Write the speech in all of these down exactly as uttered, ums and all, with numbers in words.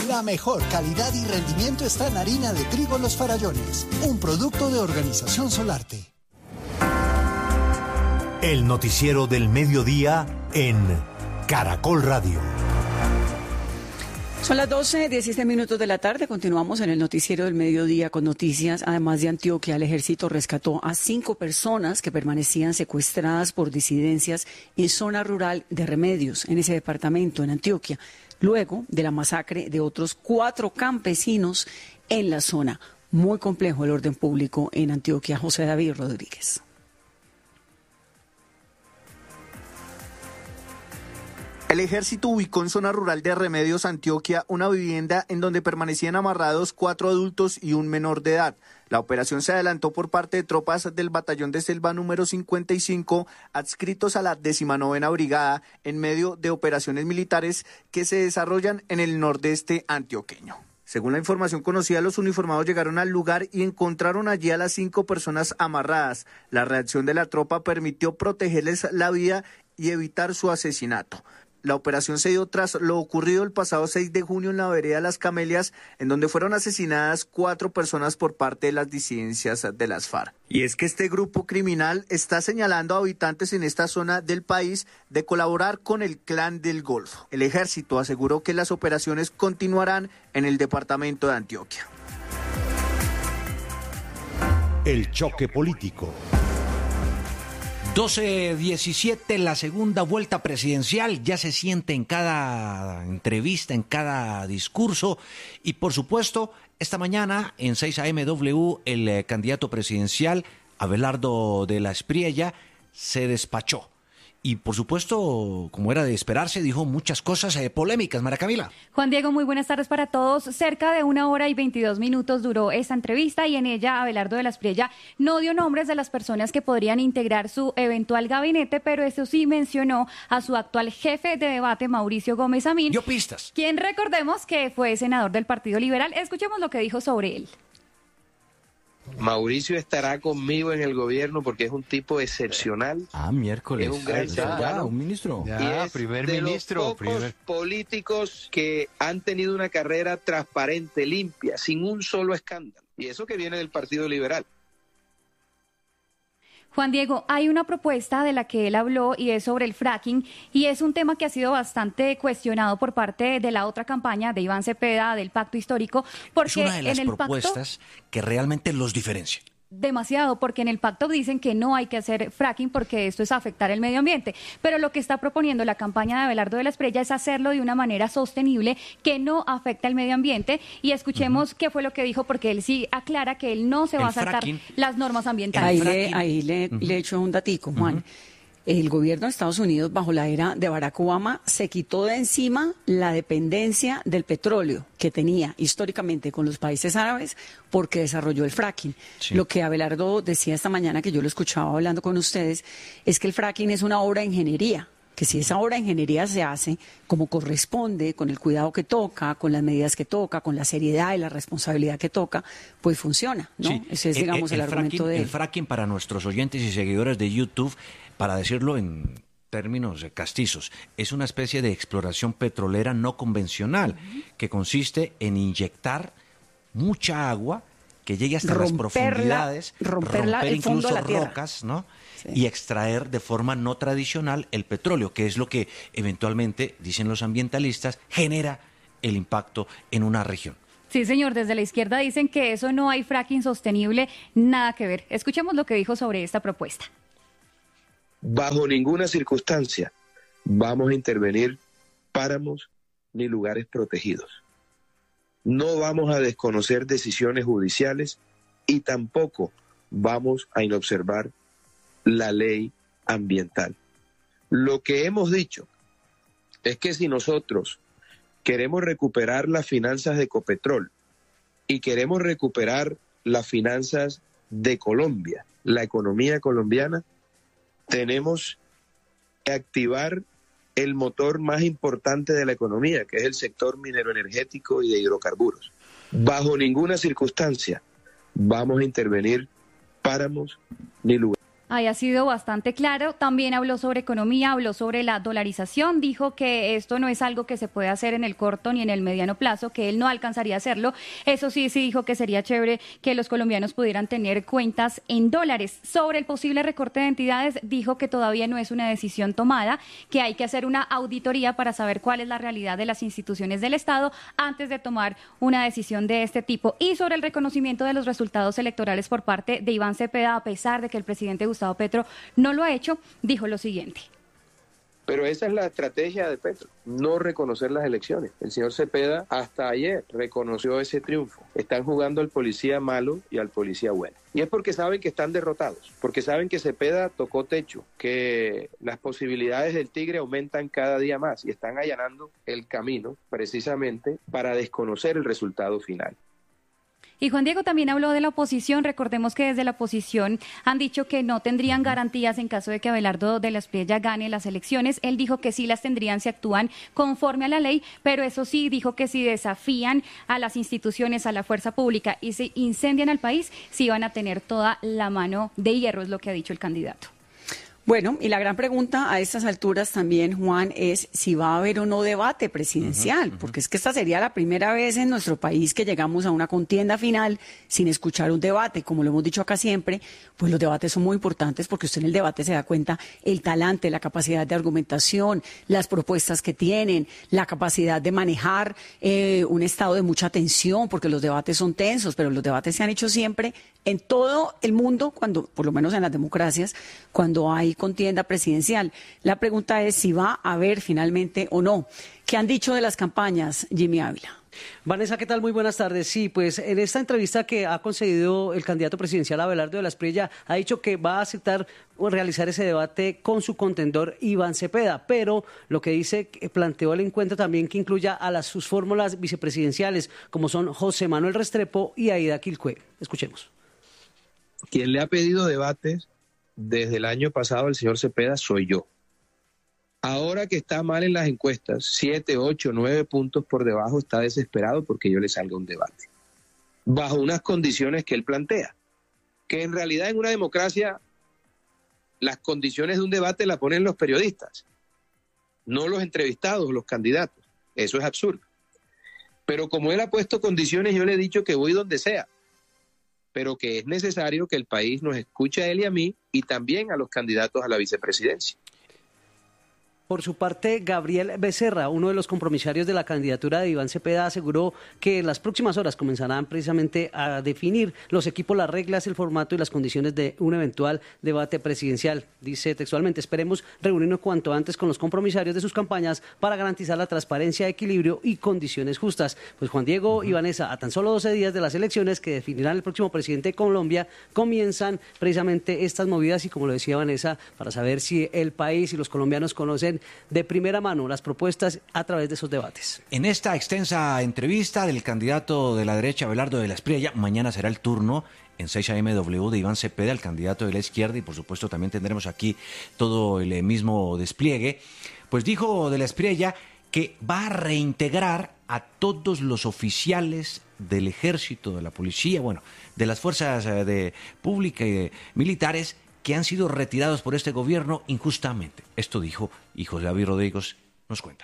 La mejor calidad y rendimiento está en harina de trigo Los Farallones, un producto de Organización Solarte. El noticiero del mediodía en Caracol Radio. Son las doce, diecisiete minutos de la tarde. Continuamos en el noticiero del mediodía con noticias. Además de Antioquia, el ejército rescató a cinco personas que permanecían secuestradas por disidencias en zona rural de Remedios, en ese departamento, en Antioquia, luego de la masacre de otros cuatro campesinos en la zona. Muy complejo el orden público en Antioquia. José David Rodríguez. El ejército ubicó en zona rural de Remedios, Antioquia, una vivienda en donde permanecían amarrados cuatro adultos y un menor de edad. La operación se adelantó por parte de tropas del batallón de selva número cincuenta y cinco, adscritos a la decimanovena Brigada, en medio de operaciones militares que se desarrollan en el nordeste antioqueño. Según la información conocida, los uniformados llegaron al lugar y encontraron allí a las cinco personas amarradas. La reacción de la tropa permitió protegerles la vida y evitar su asesinato. La operación se dio tras lo ocurrido el pasado seis de junio en la vereda Las Camelias, en donde fueron asesinadas cuatro personas por parte de las disidencias de las FARC. Y es que este grupo criminal está señalando a habitantes en esta zona del país de colaborar con el Clan del Golfo. El ejército aseguró que las operaciones continuarán en el departamento de Antioquia. El choque político. doce diecisiete, la segunda vuelta presidencial ya se siente en cada entrevista, en cada discurso y por supuesto esta mañana en seis A M W el eh, candidato presidencial Abelardo de la Espriella se despachó y por supuesto, como era de esperarse, dijo muchas cosas eh, polémicas. María Camila. Juan Diego, muy buenas tardes para todos. Cerca de una hora y veintidós minutos duró esta entrevista y en ella Abelardo de la Espriella no dio nombres de las personas que podrían integrar su eventual gabinete, pero eso sí mencionó a su actual jefe de debate, Mauricio Gómez Amín. Dio pistas. Quien recordemos que fue senador del Partido Liberal. Escuchemos lo que dijo sobre él. Mauricio estará conmigo en el gobierno porque es un tipo excepcional. Ah, miércoles. Es un gran ser humano. Un ministro. Ya, y es primer de ministro. Los pocos primer... políticos que han tenido una carrera transparente, limpia, sin un solo escándalo. Y eso que viene del Partido Liberal. Juan Diego, hay una propuesta de la que él habló y es sobre el fracking y es un tema que ha sido bastante cuestionado por parte de la otra campaña de Iván Cepeda, del Pacto Histórico, porque es una de las en el propuestas pacto, que realmente los diferencia. Demasiado, porque en el pacto dicen que no hay que hacer fracking porque esto es afectar el medio ambiente, pero lo que está proponiendo la campaña de Abelardo de la Espriella es hacerlo de una manera sostenible que no afecta el medio ambiente y escuchemos uh-huh. qué fue lo que dijo, porque él sí aclara que él no se va el a saltar fracking, las normas ambientales. Ahí le, ahí le, uh-huh. le echo un datico, Juan. Uh-huh. El gobierno de Estados Unidos, bajo la era de Barack Obama, se quitó de encima la dependencia del petróleo que tenía históricamente con los países árabes porque desarrolló el fracking. Sí. Lo que Abelardo decía esta mañana, que yo lo escuchaba hablando con ustedes, es que el fracking es una obra de ingeniería, que si esa obra de ingeniería se hace como corresponde, con el cuidado que toca, con las medidas que toca, con la seriedad y la responsabilidad que toca, pues funciona, ¿no? Sí. Ese es, digamos, el, el, el argumento fracking, de él. El fracking, para nuestros oyentes y seguidores de YouTube, para decirlo en términos castizos, es una especie de exploración petrolera no convencional uh-huh. que consiste en inyectar mucha agua que llegue hasta romper las profundidades, la, romper, la, romper incluso fondo de la rocas, ¿no? Sí. Y extraer de forma no tradicional el petróleo, que es lo que eventualmente, dicen los ambientalistas, genera el impacto en una región. Sí, señor, desde la izquierda dicen que eso no hay fracking sostenible, nada que ver. Escuchemos lo que dijo sobre esta propuesta. Bajo ninguna circunstancia vamos a intervenir páramos ni lugares protegidos. No vamos a desconocer decisiones judiciales y tampoco vamos a inobservar la ley ambiental. Lo que hemos dicho es que si nosotros queremos recuperar las finanzas de Ecopetrol y queremos recuperar las finanzas de Colombia, la economía colombiana, tenemos que activar el motor más importante de la economía, que es el sector mineroenergético y de hidrocarburos. Bajo ninguna circunstancia vamos a intervenir páramos ni lugares. haya sido bastante claro. También habló sobre economía, habló sobre la dolarización, dijo que esto no es algo que se puede hacer en el corto ni en el mediano plazo, que él no alcanzaría a hacerlo. Eso sí, sí dijo que sería chévere que los colombianos pudieran tener cuentas en dólares. Sobre el posible recorte de entidades, dijo que todavía no es una decisión tomada, que hay que hacer una auditoría para saber cuál es la realidad de las instituciones del Estado antes de tomar una decisión de este tipo. Y sobre el reconocimiento de los resultados electorales por parte de Iván Cepeda, a pesar de que el presidente Gustavo Gustavo Petro no lo ha hecho, dijo lo siguiente. Pero esa es la estrategia de Petro, no reconocer las elecciones. El señor Cepeda hasta ayer reconoció ese triunfo. Están jugando al policía malo y al policía bueno. Y es porque saben que están derrotados, porque saben que Cepeda tocó techo, que las posibilidades del Tigre aumentan cada día más y están allanando el camino precisamente para desconocer el resultado final. Y Juan Diego también habló de la oposición. Recordemos que desde la oposición han dicho que no tendrían garantías en caso de que Abelardo de la Espriella gane las elecciones. Él dijo que sí las tendrían si actúan conforme a la ley, pero eso sí, dijo que si desafían a las instituciones, a la fuerza pública y se incendian al país, sí van a tener toda la mano de hierro, es lo que ha dicho el candidato. Bueno, y la gran pregunta a estas alturas también, Juan, es si va a haber o no debate presidencial, uh-huh, uh-huh. porque es que esta sería la primera vez en nuestro país que llegamos a una contienda final sin escuchar un debate. Como lo hemos dicho acá siempre, pues los debates son muy importantes porque usted en el debate se da cuenta el talante, la capacidad de argumentación, las propuestas que tienen, la capacidad de manejar eh, un estado de mucha tensión, porque los debates son tensos, pero los debates se han hecho siempre en todo el mundo, cuando, por lo menos en las democracias, cuando hay contienda presidencial. La pregunta es si va a haber finalmente o no. ¿Qué han dicho de las campañas, Jimmy Ávila? Vanessa, ¿qué tal? Muy buenas tardes. Sí, pues en esta entrevista que ha concedido el candidato presidencial Abelardo de la Espriella, ha dicho que va a aceptar realizar ese debate con su contendor Iván Cepeda, pero lo que dice, que planteó el encuentro también que incluya a las, sus fórmulas vicepresidenciales, como son José Manuel Restrepo y Aida Quilcue. Escuchemos. Quien le ha pedido debates desde el año pasado al señor Cepeda soy yo. Ahora que está mal en las encuestas, siete, ocho, nueve puntos por debajo, está desesperado porque yo le salga un debate. Bajo unas condiciones que él plantea. Que en realidad en una democracia las condiciones de un debate las ponen los periodistas, no los entrevistados, los candidatos. Eso es absurdo. Pero como él ha puesto condiciones, yo le he dicho que voy donde sea. Pero que es necesario que el país nos escuche a él y a mí y también a los candidatos a la vicepresidencia. Por su parte, Gabriel Becerra, uno de los compromisarios de la candidatura de Iván Cepeda, aseguró que en las próximas horas comenzarán precisamente a definir los equipos, las reglas, el formato y las condiciones de un eventual debate presidencial. Dice textualmente, esperemos reunirnos cuanto antes con los compromisarios de sus campañas para garantizar la transparencia, equilibrio y condiciones justas. Pues Juan Diego uh-huh. y Vanessa, a tan solo doce días de las elecciones que definirán el próximo presidente de Colombia, comienzan precisamente estas movidas y, como lo decía Vanessa, para saber si el país y los colombianos conocen de primera mano las propuestas a través de esos debates. En esta extensa entrevista del candidato de la derecha, Abelardo de la Espriella, mañana será el turno en seis A M W de Iván Cepeda, el candidato de la izquierda, y por supuesto también tendremos aquí todo el mismo despliegue. Pues dijo de la Espriella que va a reintegrar a todos los oficiales del ejército, de la policía, bueno, de las fuerzas de pública y de militares que han sido retirados por este gobierno injustamente. Esto dijo, y José David Rodríguez nos cuenta.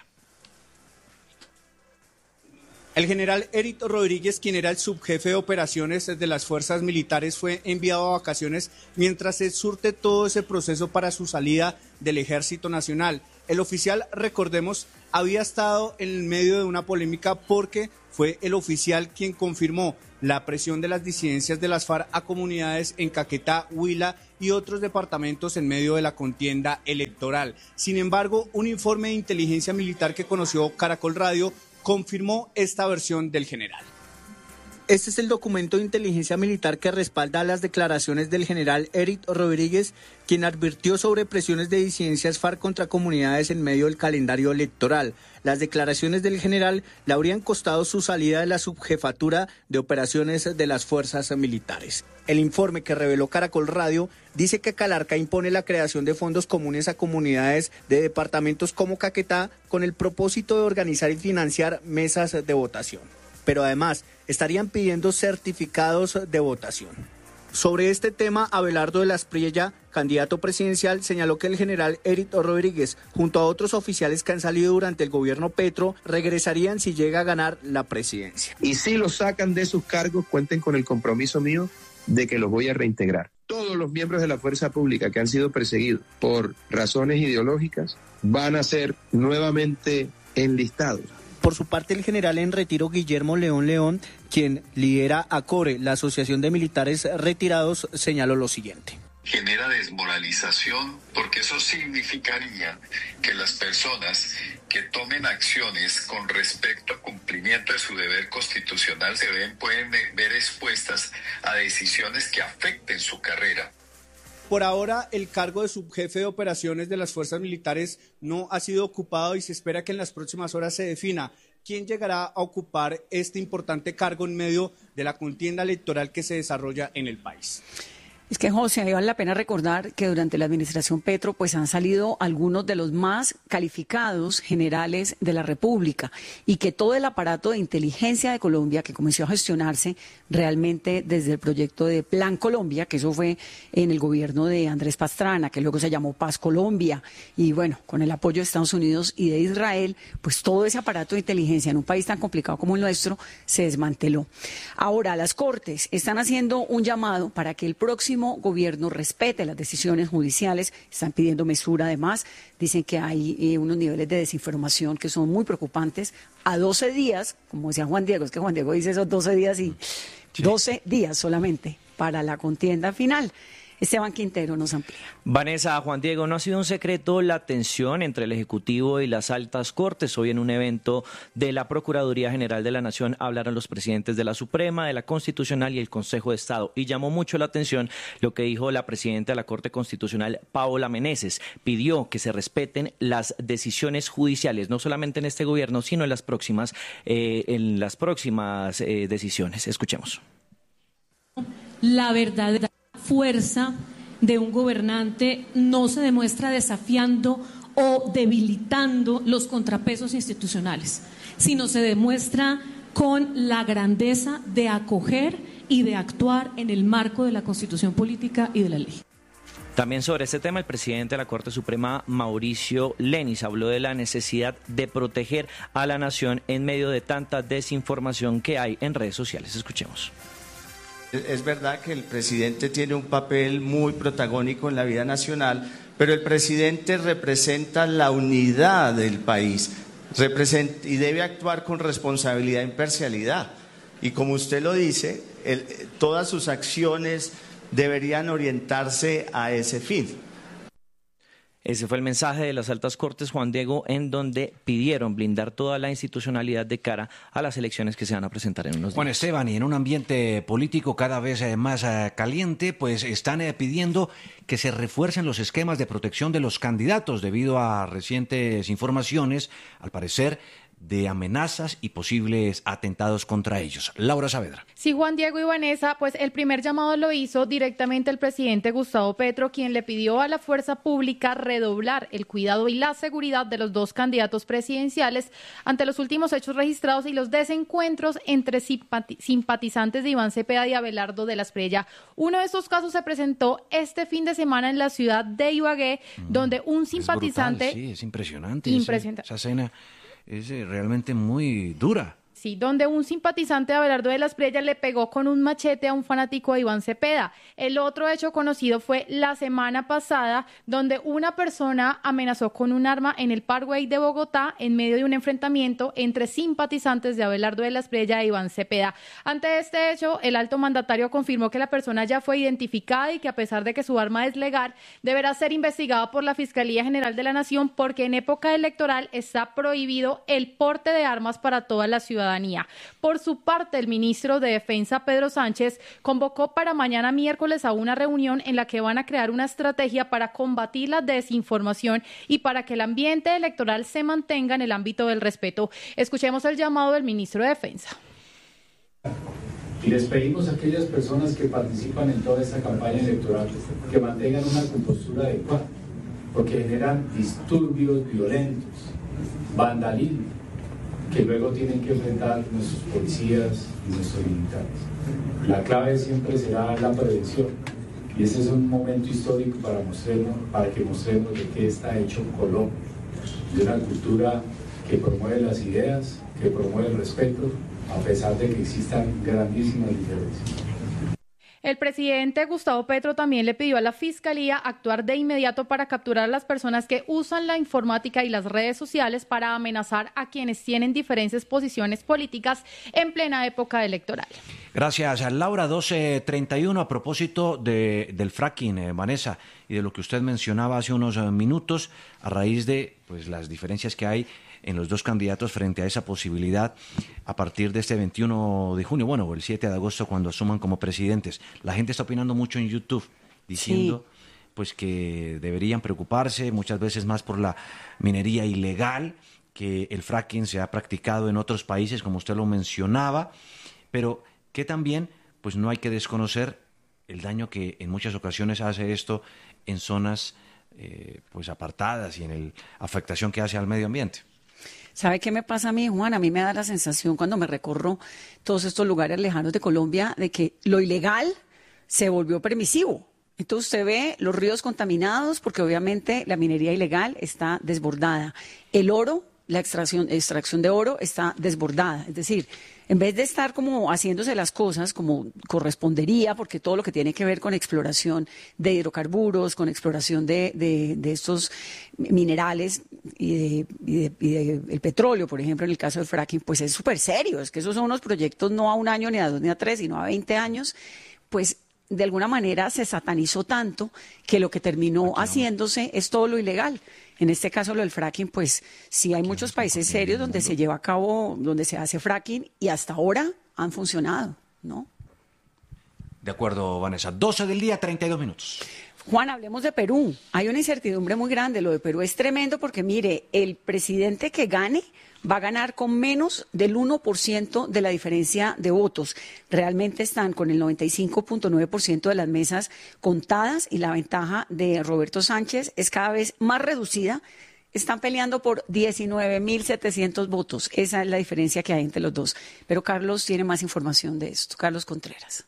El general Eric Rodríguez, quien era el subjefe de operaciones de las fuerzas militares, fue enviado a vacaciones mientras se surte todo ese proceso para su salida del Ejército Nacional. El oficial, recordemos, había estado en medio de una polémica porque fue el oficial quien confirmó la presión de las disidencias de las FARC a comunidades en Caquetá, Huila y otros departamentos en medio de la contienda electoral. Sin embargo, un informe de inteligencia militar que conoció Caracol Radio confirmó esta versión del general. Este es el documento de inteligencia militar que respalda las declaraciones del general Eric Rodríguez, quien advirtió sobre presiones de disidencias FARC contra comunidades en medio del calendario electoral. Las declaraciones del general le habrían costado su salida de la subjefatura de operaciones de las fuerzas militares. El informe que reveló Caracol Radio dice que Calarca impone la creación de fondos comunes a comunidades de departamentos como Caquetá con el propósito de organizar y financiar mesas de votación. Pero además estarían pidiendo certificados de votación. Sobre este tema, Abelardo de la Espriella, candidato presidencial, señaló que el general Eric Rodríguez, junto a otros oficiales que han salido durante el gobierno Petro, regresarían si llega a ganar la presidencia. Y si los sacan de sus cargos, cuenten con el compromiso mío de que los voy a reintegrar. Todos los miembros de la fuerza pública que han sido perseguidos por razones ideológicas van a ser nuevamente enlistados. Por su parte, el general en retiro Guillermo León León, quien lidera ACORE, la Asociación de Militares Retirados, señaló lo siguiente. Genera desmoralización porque eso significaría que las personas que tomen acciones con respecto al cumplimiento de su deber constitucional se ven, pueden ver expuestas a decisiones que afecten su carrera. Por ahora, el cargo de subjefe de operaciones de las fuerzas militares no ha sido ocupado y se espera que en las próximas horas se defina quién llegará a ocupar este importante cargo en medio de la contienda electoral que se desarrolla en el país. Es que, José, ahí vale la pena recordar que durante la administración Petro pues han salido algunos de los más calificados generales de la República y que todo el aparato de inteligencia de Colombia que comenzó a gestionarse realmente desde el proyecto de Plan Colombia, que eso fue en el gobierno de Andrés Pastrana, que luego se llamó Paz Colombia, y bueno, con el apoyo de Estados Unidos y de Israel, pues todo ese aparato de inteligencia en un país tan complicado como el nuestro se desmanteló. Ahora, las Cortes están haciendo un llamado para que el próximo gobierno respete las decisiones judiciales, están pidiendo mesura además, dicen que hay eh, unos niveles de desinformación que son muy preocupantes. A doce días, como decía Juan Diego, es que Juan Diego dice esos doce días y doce días solamente para la contienda final. Esteban Quintero nos amplía. Vanessa, Juan Diego, no ha sido un secreto la tensión entre el Ejecutivo y las altas cortes. Hoy en un evento de la Procuraduría General de la Nación hablaron los presidentes de la Suprema, de la Constitucional y el Consejo de Estado. Y llamó mucho la atención lo que dijo la presidenta de la Corte Constitucional, Paola Meneses. Pidió que se respeten las decisiones judiciales, no solamente en este gobierno, sino en las próximas, eh, en las próximas eh, decisiones. Escuchemos. La verdadera fuerza de un gobernante no se demuestra desafiando o debilitando los contrapesos institucionales, sino se demuestra con la grandeza de acoger y de actuar en el marco de la Constitución política y de la ley. También sobre este tema, el presidente de la Corte Suprema, Mauricio Lenis, habló de la necesidad de proteger a la nación en medio de tanta desinformación que hay en redes sociales. Escuchemos. Es verdad que el presidente tiene un papel muy protagónico en la vida nacional, pero el presidente representa la unidad del país representa, y debe actuar con responsabilidad e imparcialidad. Y como usted lo dice, el, todas sus acciones deberían orientarse a ese fin. Ese fue el mensaje de las altas cortes, Juan Diego, en donde pidieron blindar toda la institucionalidad de cara a las elecciones que se van a presentar en unos días. Bueno, Esteban, y en un ambiente político cada vez más caliente, pues están pidiendo que se refuercen los esquemas de protección de los candidatos debido a recientes informaciones, al parecer, de amenazas y posibles atentados contra ellos. Laura Saavedra. Sí, Juan Diego y Vanessa, pues el primer llamado lo hizo directamente el presidente Gustavo Petro, quien le pidió a la fuerza pública redoblar el cuidado y la seguridad de los dos candidatos presidenciales ante los últimos hechos registrados y los desencuentros entre simpatizantes de Iván Cepeda y Abelardo de la Espriella. Uno de estos casos se presentó este fin de semana en la ciudad de Ibagué, mm, donde un simpatizante... Es brutal, sí, es impresionante. Impresionante. Esa, esa escena es realmente muy dura. Sí, donde un simpatizante de Abelardo de la Espriella le pegó con un machete a un fanático de Iván Cepeda. El otro hecho conocido fue la semana pasada, donde una persona amenazó con un arma en el Parkway de Bogotá en medio de un enfrentamiento entre simpatizantes de Abelardo de la Espriella e Iván Cepeda. Ante este hecho, el alto mandatario confirmó que la persona ya fue identificada y que a pesar de que su arma es legal, deberá ser investigada por la Fiscalía General de la Nación porque en época electoral está prohibido el porte de armas para toda la ciudadanía. Por su parte, el ministro de Defensa, Pedro Sánchez, convocó para mañana miércoles a una reunión en la que van a crear una estrategia para combatir la desinformación y para que el ambiente electoral se mantenga en el ámbito del respeto. Escuchemos el llamado del ministro de Defensa. Y les pedimos a aquellas personas que participan en toda esta campaña electoral que mantengan una compostura adecuada, porque generan disturbios violentos, vandalismo, que luego tienen que enfrentar nuestros policías y nuestros militares. La clave siempre será la prevención, y ese es un momento histórico para, mostrarnos, para que mostremos de qué está hecho Colombia, de una cultura que promueve las ideas, que promueve el respeto, a pesar de que existan grandísimas diferencias. El presidente Gustavo Petro también le pidió a la Fiscalía actuar de inmediato para capturar a las personas que usan la informática y las redes sociales para amenazar a quienes tienen diferentes posiciones políticas en plena época electoral. Gracias, Laura. doce treinta y uno, a propósito de, del fracking, eh, Vanessa, y de lo que usted mencionaba hace unos uh, minutos, a raíz de pues las diferencias que hay en los dos candidatos frente a esa posibilidad a partir de este veintiuno de junio, bueno, o el siete de agosto, cuando asuman como presidentes. La gente está opinando mucho en YouTube, diciendo sí. pues que deberían preocuparse muchas veces más por la minería ilegal, que el fracking se ha practicado en otros países, como usted lo mencionaba, pero que también pues no hay que desconocer el daño que en muchas ocasiones hace esto en zonas eh, pues apartadas y en la afectación que hace al medio ambiente. ¿Sabe qué me pasa a mí, Juan? A mí me da la sensación cuando me recorro todos estos lugares lejanos de Colombia de que lo ilegal se volvió permisivo. Entonces usted ve los ríos contaminados porque obviamente la minería ilegal está desbordada. El oro, la extracción, extracción de oro está desbordada. Es decir, en vez de estar como haciéndose las cosas como correspondería, porque todo lo que tiene que ver con exploración de hidrocarburos, con exploración de, de, de estos minerales y, de, y, de, y de el petróleo, por ejemplo, en el caso del fracking, pues es súper serio. Es que esos son unos proyectos no a un año, ni a dos, ni a tres, sino a veinte años, pues de alguna manera se satanizó tanto que lo que terminó haciéndose es todo lo ilegal. En este caso, lo del fracking, pues sí hay muchos países serios donde se lleva a cabo, donde se hace fracking y hasta ahora han funcionado, ¿no? De acuerdo, Vanessa. doce del día, treinta y dos minutos. Juan, hablemos de Perú. Hay una incertidumbre muy grande. Lo de Perú es tremendo porque, mire, el presidente que gane va a ganar con menos del uno por ciento de la diferencia de votos. Realmente están con el noventa y cinco punto nueve por ciento de las mesas contadas y la ventaja de Roberto Sánchez es cada vez más reducida. Están peleando por diecinueve mil setecientos votos. Esa es la diferencia que hay entre los dos. Pero Carlos tiene más información de esto. Carlos Contreras.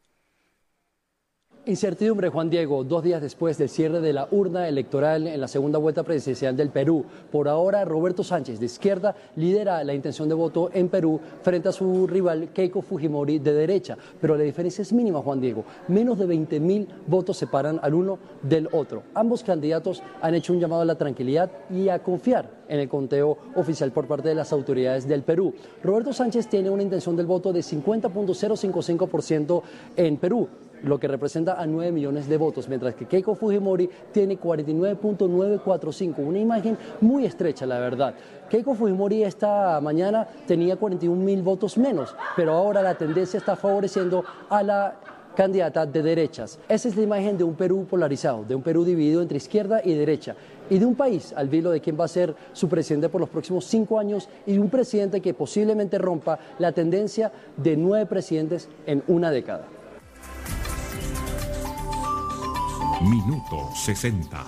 Incertidumbre, Juan Diego, dos días después del cierre de la urna electoral en la segunda vuelta presidencial del Perú. Por ahora, Roberto Sánchez, de izquierda, lidera la intención de voto en Perú frente a su rival Keiko Fujimori, de derecha. Pero la diferencia es mínima, Juan Diego. Menos de veinte mil votos separan al uno del otro. Ambos candidatos han hecho un llamado a la tranquilidad y a confiar en el conteo oficial por parte de las autoridades del Perú. Roberto Sánchez tiene una intención del voto de cincuenta punto cero cincuenta y cinco por ciento en Perú, lo que representa a nueve millones de votos, mientras que Keiko Fujimori tiene cuarenta y nueve punto novecientos cuarenta y cinco, una imagen muy estrecha, la verdad. Keiko Fujimori esta mañana tenía cuarenta y un mil votos menos, pero ahora la tendencia está favoreciendo a la candidata de derechas. Esa es la imagen de un Perú polarizado, de un Perú dividido entre izquierda y derecha, y de un país al vilo de quién va a ser su presidente por los próximos cinco años, y de un presidente que posiblemente rompa la tendencia de nueve presidentes en una década. Minuto sesenta.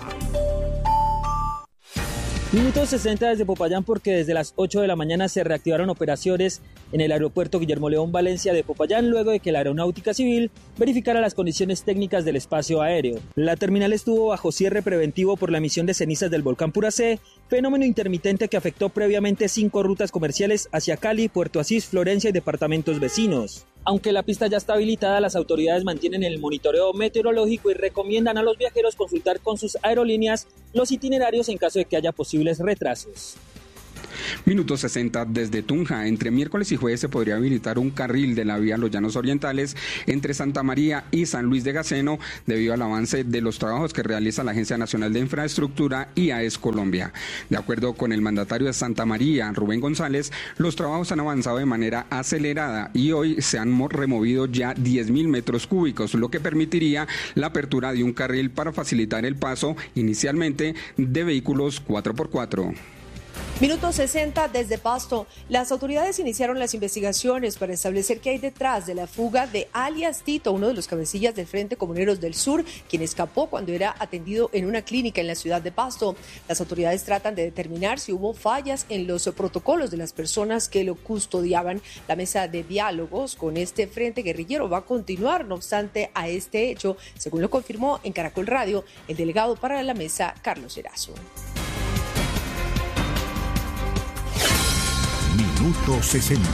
Minuto sesenta desde Popayán, porque desde las ocho de la mañana se reactivaron operaciones en el aeropuerto Guillermo León Valencia de Popayán, luego de que la Aeronáutica Civil verificara las condiciones técnicas del espacio aéreo. La terminal estuvo bajo cierre preventivo por la emisión de cenizas del volcán Puracé, fenómeno intermitente que afectó previamente cinco rutas comerciales hacia Cali, Puerto Asís, Florencia y departamentos vecinos. Aunque la pista ya está habilitada, las autoridades mantienen el monitoreo meteorológico y recomiendan a los viajeros consultar con sus aerolíneas los itinerarios en caso de que haya posibles retrasos. Minuto sesenta desde Tunja. Entre miércoles y jueves se podría habilitar un carril de la vía Los Llanos Orientales entre Santa María y San Luis de Gaceno debido al avance de los trabajos que realiza la Agencia Nacional de Infraestructura y A E S Colombia. De acuerdo con el mandatario de Santa María, Rubén González, los trabajos han avanzado de manera acelerada y hoy se han removido ya diez mil metros cúbicos, lo que permitiría la apertura de un carril para facilitar el paso inicialmente de vehículos cuatro por cuatro. Minuto sesenta desde Pasto. Las autoridades iniciaron las investigaciones para establecer qué hay detrás de la fuga de alias Tito, uno de los cabecillas del Frente Comuneros del Sur, quien escapó cuando era atendido en una clínica en la ciudad de Pasto. Las autoridades tratan de determinar si hubo fallas en los protocolos de las personas que lo custodiaban. La mesa de diálogos con este frente guerrillero va a continuar, no obstante, a este hecho, según lo confirmó en Caracol Radio el delegado para la mesa, Carlos Erazo. Minuto sesenta.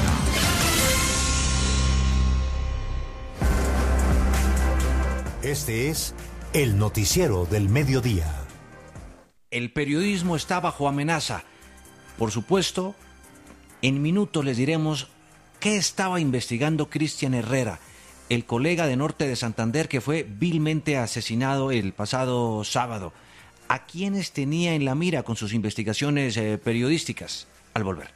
Este es el noticiero del mediodía. El periodismo está bajo amenaza. Por supuesto, en minutos les diremos qué estaba investigando Cristian Herrera, el colega de Norte de Santander que fue vilmente asesinado el pasado sábado. ¿A quiénes tenía en la mira con sus investigaciones eh, periodísticas? Al volver.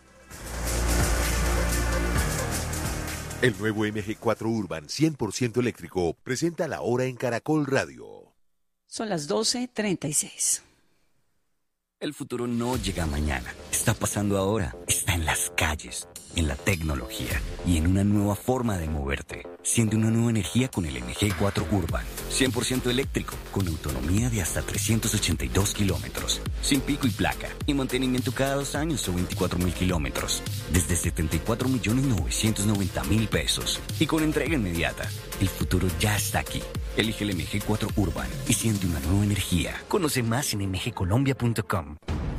El nuevo M G cuatro Urban cien por ciento eléctrico presenta la hora en Caracol Radio. Son las doce treinta y seis. El futuro no llega mañana, está pasando ahora, está en las calles, en la tecnología y en una nueva forma de moverte. Siente una nueva energía con el M G cuatro Urban, cien por ciento eléctrico, con autonomía de hasta trescientos ochenta y dos kilómetros, sin pico y placa, y mantenimiento cada dos años o veinticuatro mil kilómetros, desde setenta y cuatro millones novecientos noventa mil pesos, y con entrega inmediata. El futuro ya está aquí. Elige el M G cuatro Urban y siente una nueva energía. Conoce más en m g colombia punto com.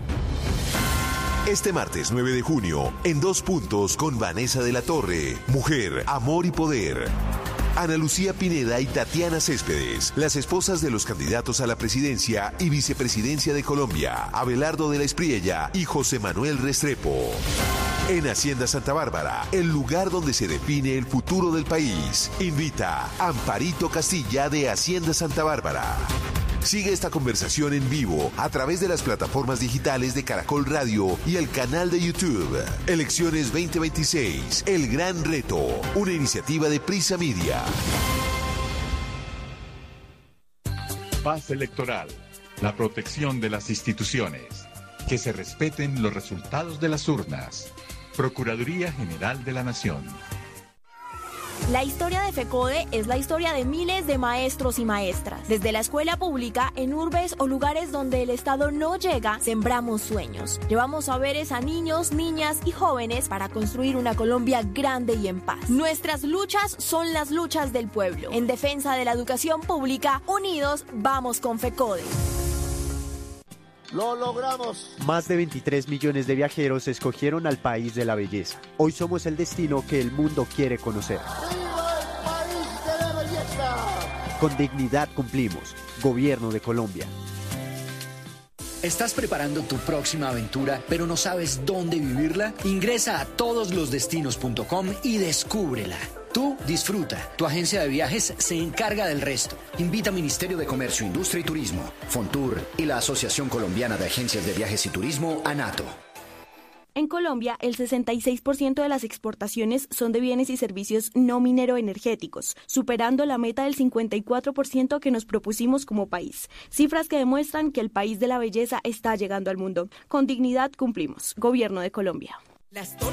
Este martes nueve de junio, en Dos Puntos con Vanessa de la Torre, Mujer, Amor y Poder. Ana Lucía Pineda y Tatiana Céspedes, las esposas de los candidatos a la presidencia y vicepresidencia de Colombia, Abelardo de la Espriella y José Manuel Restrepo. En Hacienda Santa Bárbara, el lugar donde se define el futuro del país. Invita Amparito Castilla de Hacienda Santa Bárbara. Sigue esta conversación en vivo a través de las plataformas digitales de Caracol Radio y el canal de YouTube. Elecciones veinte veintiséis, El Gran Reto, una iniciativa de Prisa Media. Paz electoral, la protección de las instituciones, que se respeten los resultados de las urnas. Procuraduría General de la Nación. La historia de FECODE es la historia de miles de maestros y maestras. Desde la escuela pública, en urbes o lugares donde el Estado no llega, sembramos sueños. Llevamos saberes a niños, niñas y jóvenes para construir una Colombia grande y en paz. Nuestras luchas son las luchas del pueblo. En defensa de la educación pública, unidos vamos con FECODE. ¡Lo logramos! Más de veintitrés millones de viajeros escogieron al país de la belleza. Hoy somos el destino que el mundo quiere conocer. ¡Viva el país de la belleza! Con dignidad cumplimos. Gobierno de Colombia. ¿Estás preparando tu próxima aventura, pero no sabes dónde vivirla? Ingresa a todos los destinos punto com y descúbrela. Tú disfruta, tu agencia de viajes se encarga del resto. Invita Ministerio de Comercio, Industria y Turismo, Fontur y la Asociación Colombiana de Agencias de Viajes y Turismo, ANATO. En Colombia, el sesenta y seis por ciento de las exportaciones son de bienes y servicios no minero-energéticos, superando la meta del cincuenta y cuatro por ciento que nos propusimos como país. Cifras que demuestran que el país de la belleza está llegando al mundo. Con dignidad cumplimos. Gobierno de Colombia. Las tortas